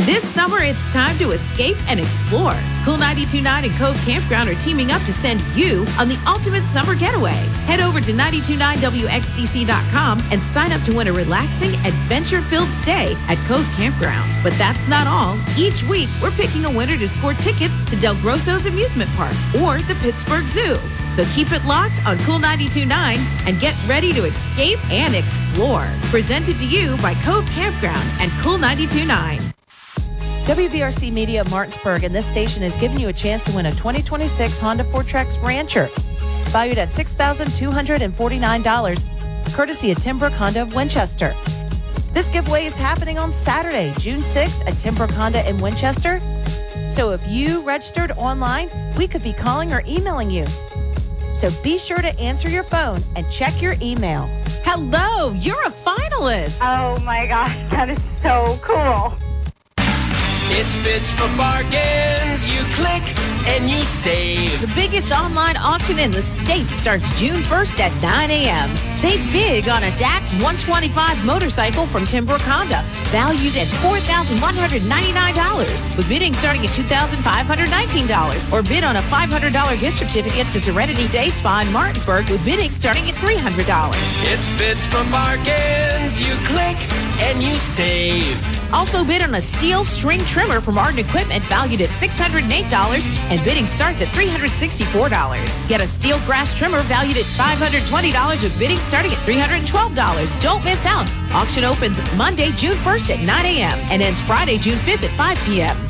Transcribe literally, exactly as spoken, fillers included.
This summer, it's time to escape and explore. Cool ninety-two point nine and Cove Campground are teaming up to send you on the ultimate summer getaway. Head over to nine two point nine W X D C dot com and sign up to win a relaxing, adventure-filled stay at Cove Campground. But that's not all. Each week, we're picking a winner to score tickets to Del Grosso's Amusement Park or the Pittsburgh Zoo. So keep it locked on Cool ninety-two point nine and get ready to escape and explore. Presented to you by Cove Campground and Cool ninety-two point nine. W V R C Media Martinsburg and this station is giving you a chance to win a twenty twenty-six Honda Fortrex Rancher, valued at six thousand two hundred forty-nine dollars, courtesy of Timbrook Honda of Winchester. This giveaway is happening on Saturday, June sixth at Timbrook Honda in Winchester. So if you registered online, we could be calling or emailing you. So be sure to answer your phone and check your email. Hello, you're a finalist. Oh my gosh, that is so cool. It's Bits for Bargains. You click and you save. The biggest online auction in the state starts June first at nine a.m. Save big on a D A X one twenty-five motorcycle from Timbrook Honda, valued at four thousand one hundred ninety-nine dollars, with bidding starting at two thousand five hundred nineteen dollars, or bid on a five hundred dollars gift certificate to Serenity Day Spa in Martinsburg, with bidding starting at three hundred dollars. It's Bits for Bargains. You click and you save. Also bid on a steel string trimmer from Arden Equipment, valued at six hundred eight dollars, and bidding starts at three hundred sixty-four dollars. Get a steel grass trimmer valued at five hundred twenty dollars, with bidding starting at three hundred twelve dollars. Don't miss out. Auction opens Monday, June first at nine a.m. and ends Friday, June fifth at five p.m.